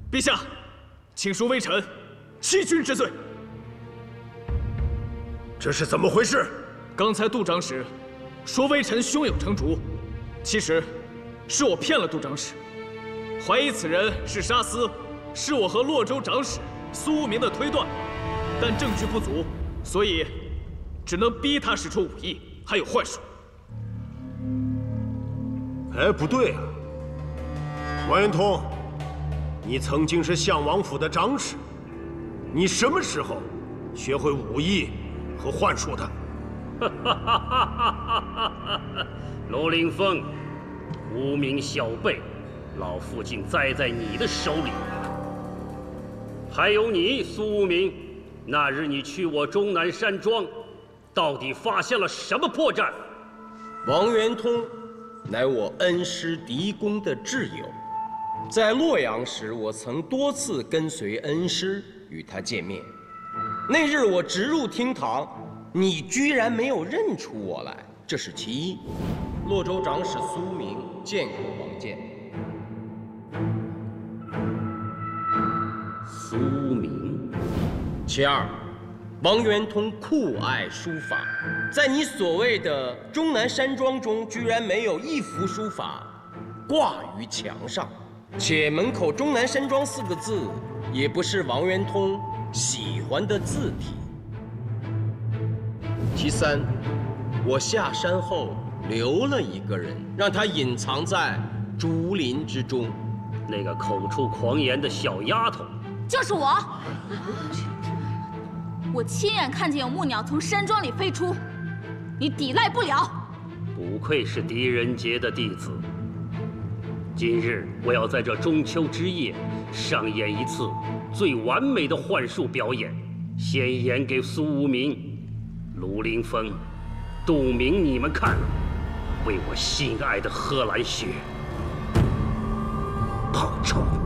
陛下，请恕微臣欺君之罪。 这是怎么回事？ 刚才杜长史说微臣胸有成竹，其实是我骗了杜长史，怀疑此人是沙司，是我和洛州长史苏无名的推断，但证据不足，所以只能逼他使出武艺，还有幻术。 哎，不对啊！王元通，你曾经是相王府的长史，你什么时候学会武艺和幻术的？ 罗凌风，无名小辈，老夫竟栽在你的手里了。还有你，苏无名，那日你去我终南山庄，到底发现了什么破绽？ 王元通乃我恩师狄公的挚友，在洛阳时，我曾多次跟随恩师与他见面。那日我直入厅堂，你居然没有认出我来，这是其一。洛州长史苏无名见过王建。 苏无名。 其二，王元通酷爱书法，在你所谓的终南山庄中，居然没有一幅书法挂于墙上，且门口终南山庄4个字也不是王元通喜欢的字体。其三，我下山后留了一个人，让他隐藏在竹林之中。 那个口出狂言的小丫头， 就是我。我亲眼看见有木鸟从山庄里飞出，你抵赖不了。 不愧是狄仁杰的弟子。今日我要在这中秋之夜上演一次最完美的幻术表演，先演给苏无名、卢凌风、杜明你们看，为我心爱的贺兰雪报仇。